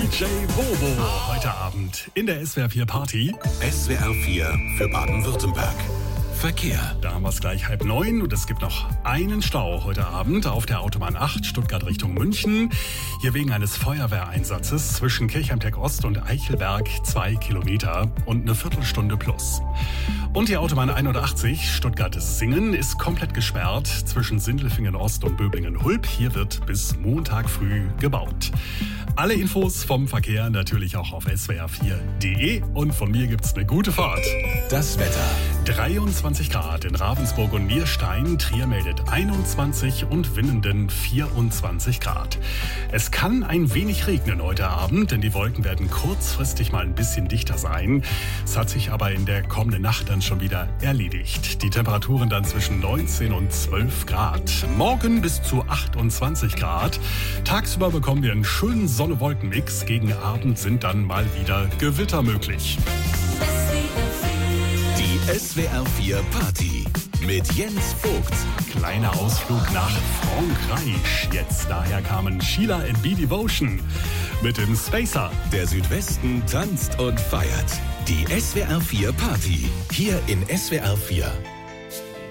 DJ Bobo heute Abend in der SWR 4 Party. SWR 4 für Baden-Württemberg. Verkehr. Da haben wir es gleich 8:30 und es gibt noch einen Stau heute Abend auf der Autobahn 8 Stuttgart Richtung München. Hier wegen eines Feuerwehreinsatzes zwischen Kirchheimteck Ost und Eichelberg 2 Kilometer und eine Viertelstunde plus. Und die Autobahn 81 Stuttgart-Singen ist komplett gesperrt zwischen Sindelfingen Ost und Böblingen-Hulb. Hier wird bis Montag früh gebaut. Alle Infos vom Verkehr natürlich auch auf swr4.de und von mir gibt's eine gute Fahrt. Das Wetter. 23 Grad in Ravensburg und Nierstein, Trier meldet 21 und Winnenden 24 Grad. Es kann ein wenig regnen heute Abend, denn die Wolken werden kurzfristig mal ein bisschen dichter sein. Es hat sich aber in der kommenden Nacht dann schon wieder erledigt. Die Temperaturen dann zwischen 19 und 12 Grad. Morgen bis zu 28 Grad. Tagsüber bekommen wir einen schönen Sonne-Wolken-Mix. Gegen Abend sind dann mal wieder Gewitter möglich. Die SWR 4 Party mit Jens Vogt. Kleiner Ausflug nach Frankreich. Jetzt daher kamen Sheila and B Devotion mit dem Spacer. Der Südwesten tanzt und feiert. Die SWR 4 Party. Hier in SWR 4.